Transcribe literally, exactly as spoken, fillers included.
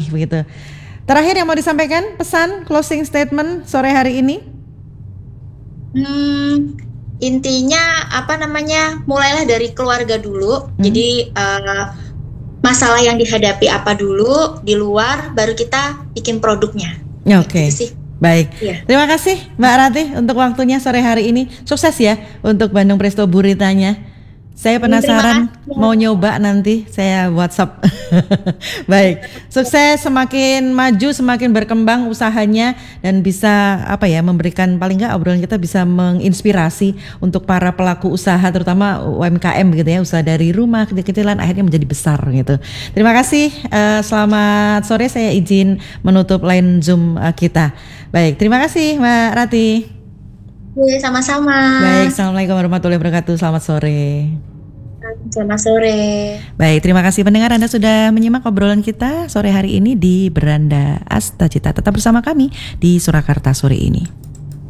rapih begitu. Terakhir yang mau disampaikan, pesan closing statement sore hari ini? Hmm, intinya apa namanya, mulailah dari keluarga dulu. Hmm. Jadi uh, masalah yang dihadapi apa dulu di luar, baru kita bikin produknya. Oke. Okay. Gitu sih. Baik, ya. Terima kasih Mbak Ratih untuk waktunya sore hari ini. Sukses ya untuk Bandung Presto Buritanya. Saya penasaran mau nyoba nanti, saya WhatsApp. Baik, sukses, semakin maju, semakin berkembang usahanya dan bisa apa ya memberikan, paling nggak obrolan kita bisa menginspirasi untuk para pelaku usaha terutama U M K M gitu ya, usaha dari rumah kecil-kecilan akhirnya menjadi besar gitu. Terima kasih, uh, selamat sore, saya izin menutup line Zoom uh, kita. Baik, terima kasih Mbak Ratih. Sama-sama. Baik, Assalamualaikum warahmatullahi wabarakatuh. Selamat sore. Selamat sore. Baik, terima kasih pendengar, Anda sudah menyimak obrolan kita sore hari ini di Beranda Astacita. Tetap bersama kami di Surakarta sore ini.